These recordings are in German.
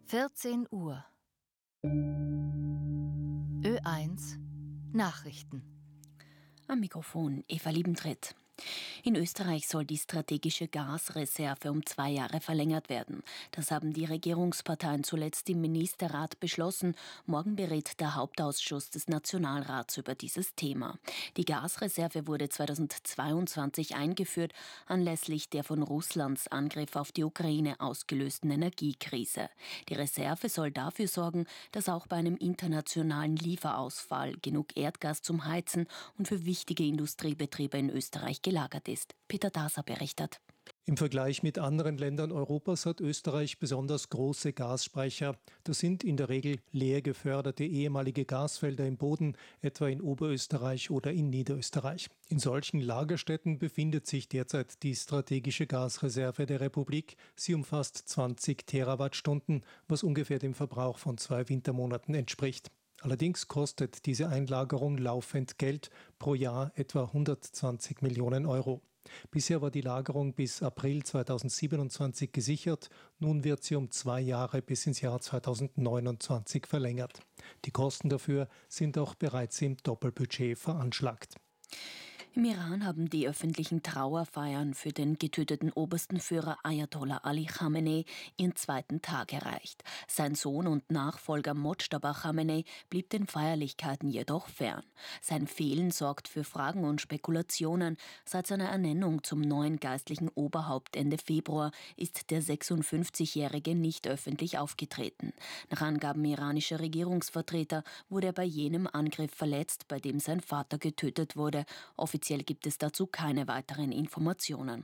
14 Uhr. Ö1 Nachrichten. Am Mikrofon Eva Liebentritt. In Österreich soll die strategische Gasreserve um 2 Jahre verlängert werden. Das haben die Regierungsparteien zuletzt im Ministerrat beschlossen. Morgen berät der Hauptausschuss des Nationalrats über dieses Thema. Die Gasreserve wurde 2022 eingeführt, anlässlich der von Russlands Angriff auf die Ukraine ausgelösten Energiekrise. Die Reserve soll dafür sorgen, dass auch bei einem internationalen Lieferausfall genug Erdgas zum Heizen und für wichtige Industriebetriebe in Österreich gelagert ist. Peter Daser berichtet. Im Vergleich mit anderen Ländern Europas hat Österreich besonders große Gasspeicher. Das sind in der Regel leer geförderte ehemalige Gasfelder im Boden, etwa in Oberösterreich oder in Niederösterreich. In solchen Lagerstätten befindet sich derzeit die strategische Gasreserve der Republik. Sie umfasst 20 Terawattstunden, was ungefähr dem Verbrauch von 2 Wintermonaten entspricht. Allerdings kostet diese Einlagerung laufend Geld, pro Jahr etwa 120 Millionen Euro. Bisher war die Lagerung bis April 2027 gesichert, nun wird sie um 2 Jahre bis ins Jahr 2029 verlängert. Die Kosten dafür sind auch bereits im Doppelbudget veranschlagt. Im Iran haben die öffentlichen Trauerfeiern für den getöteten obersten Führer Ayatollah Ali Khamenei ihren 2. Tag erreicht. Sein Sohn und Nachfolger Mojtaba Khamenei blieb den Feierlichkeiten jedoch fern. Sein Fehlen sorgt für Fragen und Spekulationen. Seit seiner Ernennung zum neuen geistlichen Oberhaupt Ende Februar ist der 56-Jährige nicht öffentlich aufgetreten. Nach Angaben iranischer Regierungsvertreter wurde er bei jenem Angriff verletzt, bei dem sein Vater getötet wurde. Offiziell gibt es dazu keine weiteren Informationen.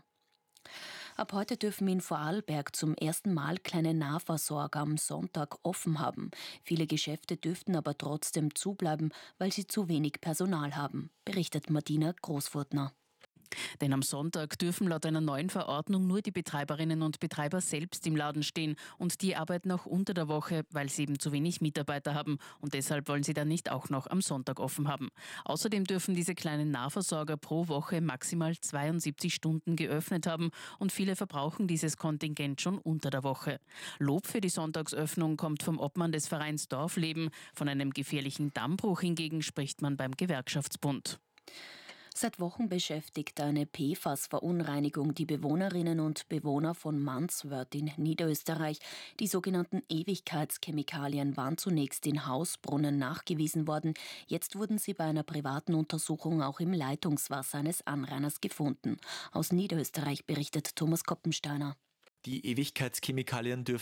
Ab heute dürfen in Vorarlberg zum ersten Mal kleine Nahversorger am Sonntag offen haben. Viele Geschäfte dürften aber trotzdem zubleiben, weil sie zu wenig Personal haben, berichtet Martina Großfurtner. Denn am Sonntag dürfen laut einer neuen Verordnung nur die Betreiberinnen und Betreiber selbst im Laden stehen und die arbeiten auch unter der Woche, weil sie eben zu wenig Mitarbeiter haben und deshalb wollen sie dann nicht auch noch am Sonntag offen haben. Außerdem dürfen diese kleinen Nahversorger pro Woche maximal 72 Stunden geöffnet haben und viele verbrauchen dieses Kontingent schon unter der Woche. Lob für die Sonntagsöffnung kommt vom Obmann des Vereins Dorfleben. Von einem gefährlichen Dammbruch hingegen spricht man beim Gewerkschaftsbund. Seit Wochen beschäftigt eine PFAS-Verunreinigung die Bewohnerinnen und Bewohner von Mansworth in Niederösterreich. Die sogenannten Ewigkeitschemikalien waren zunächst in Hausbrunnen nachgewiesen worden. Jetzt wurden sie bei einer privaten Untersuchung auch im Leitungswasser eines Anrainers gefunden. Aus Niederösterreich berichtet Thomas Koppensteiner. Die Ewigkeitschemikalien dürften